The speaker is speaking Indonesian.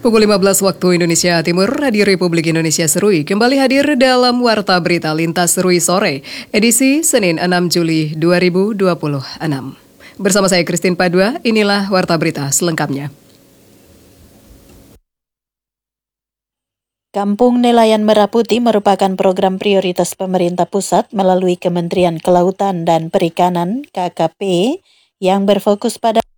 Pukul 15 waktu Indonesia Timur, Radio Republik Indonesia Serui kembali hadir dalam Warta Berita Lintas Serui Sore, edisi Senin 6 Juli 2026. Bersama saya Christine Padua, inilah Warta Berita selengkapnya. Kampung Nelayan Merah Putih merupakan program prioritas pemerintah pusat melalui Kementerian Kelautan dan Perikanan (KKP) yang berfokus pada